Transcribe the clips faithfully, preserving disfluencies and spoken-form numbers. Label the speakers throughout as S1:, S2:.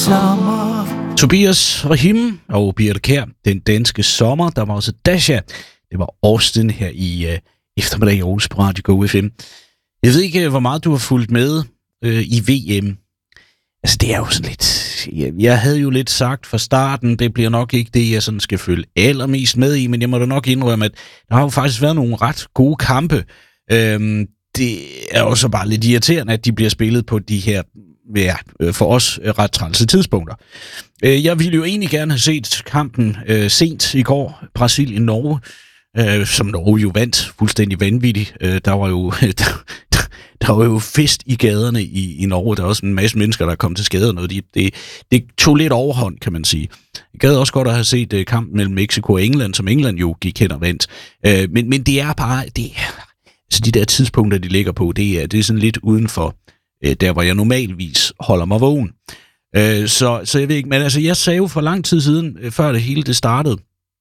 S1: sommer.
S2: Tobias Rahim og Birte Kjær, den danske sommer. Der var også Dasha. Det var Austin her i uh, eftermiddag i Aarhus på Radio Go F M. Jeg ved ikke, hvor meget du har fulgt med uh, i V M. Altså, det er jo sådan lidt... Jeg, jeg havde jo lidt sagt fra starten, det bliver nok ikke det, jeg sådan skal følge allermest med i, men jeg må da nok indrømme, at der har jo faktisk været nogle ret gode kampe. Øhm, det er jo så bare lidt irriterende, at de bliver spillet på de her, ja, for os ret trælse tidspunkter. Øh, jeg ville jo egentlig gerne have set kampen øh, sent i går, Brasilien-Norge, øh, som Norge jo vandt fuldstændig vanvittigt. Øh, der var jo... der, Der var jo fest i gaderne i, i Norge. Der er også en masse mennesker, der er kommet til skade og noget. Det, det, det tog lidt overhånd, kan man sige. Jeg gad også godt at have set uh, kampen mellem Mexico og England, som England jo gik hen og vandt. Uh, men, men det er bare... Det, altså de der tidspunkter, de ligger på, det er, det er sådan lidt uden for uh, der, hvor jeg normalvis holder mig vågen. Uh, så, så jeg ved ikke... Men altså, jeg sagde jo for lang tid siden, uh, før det hele det startede,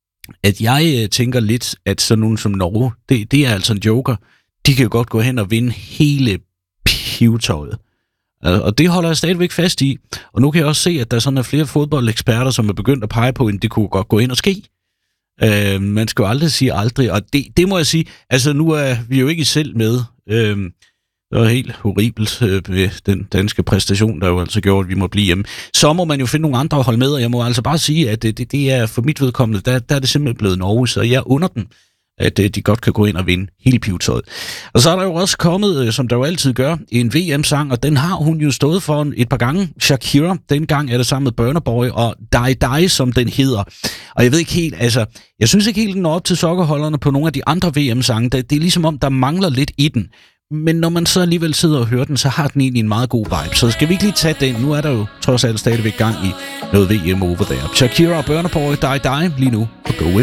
S2: at jeg uh, tænker lidt, at sådan nogen som Norge, det, det er altså en joker. De kan jo godt gå hen og vinde hele pivetøjet. Og det holder jeg stadigvæk fast i. Og nu kan jeg også se, at der sådan er flere fodboldeksperter, som er begyndt at pege på, at det kunne godt gå ind og ske. Øh, man skal jo aldrig sige aldrig. Og det, det må jeg sige, altså nu er vi jo ikke selv med. Øh, det var helt horribelt øh, med den danske præstation, der jo altså gjorde, at vi må blive hjemme. Så må man jo finde nogle andre at holde med, og jeg må altså bare sige, at det, det, det er for mit vedkommende, der, der er det simpelthen blevet Norge, så jeg under den, at de godt kan gå ind og vinde hele pivetøjet. Og så er der jo også kommet, som der jo altid gør, en V M-sang, og den har hun jo stået for et par gange. Shakira, dengang er det sammen med Burna Boy, og Die Die, som den hedder. Og jeg ved ikke helt, altså, jeg synes ikke helt, den når op til sokkerholderne på nogle af de andre V M-sange. Det, det er ligesom om, der mangler lidt i den. Men når man så alligevel sidder og hører den, så har den egentlig en meget god vibe. Så skal vi ikke lige tage den? Nu er der jo trods alt stadigvæk gang i noget V M over der. Shakira og Burna Boy, Die Die, lige nu på Go.